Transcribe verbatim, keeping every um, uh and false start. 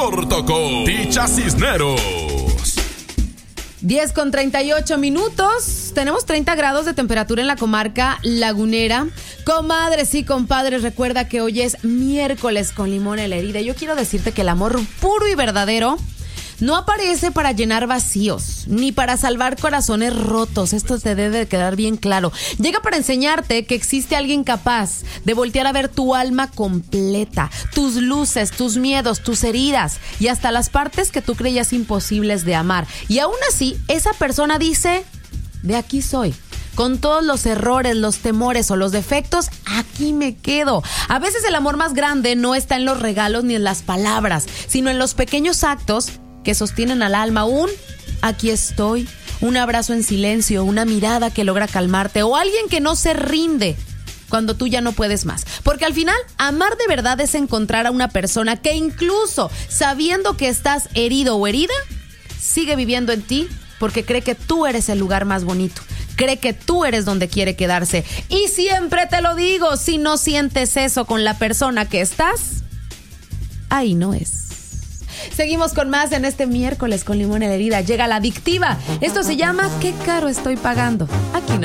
corto con Ticha Cisneros. diez con treinta y ocho minutos. Tenemos treinta grados de temperatura en la comarca lagunera. Comadres y compadres, recuerda que hoy es miércoles con limón en la herida. Yo quiero decirte que el amor puro y verdadero no aparece para llenar vacíos, ni para salvar corazones rotos. Esto te debe de quedar bien claro. Llega para enseñarte que existe alguien capaz de voltear a ver tu alma completa, tus luces, tus miedos, tus heridas y hasta las partes que tú creías imposibles de amar. Y aún así, esa persona dice, de aquí soy. Con todos los errores, los temores o los defectos, aquí me quedo. A veces el amor más grande no está en los regalos ni en las palabras, sino en los pequeños actos que sostienen al alma. Un aquí estoy, un abrazo en silencio, una mirada que logra calmarte o alguien que no se rinde cuando tú ya no puedes más. Porque al final, amar de verdad es encontrar a una persona que incluso sabiendo que estás herido o herida, sigue viviendo en ti porque cree que tú eres el lugar más bonito. Cree que tú eres donde quiere quedarse. Y siempre te lo digo, si no sientes eso con la persona que estás, ahí no es. Seguimos con más en este miércoles con limón en la herida. Llega la adictiva. Esto se llama ¿Qué caro estoy pagando? Aquí no.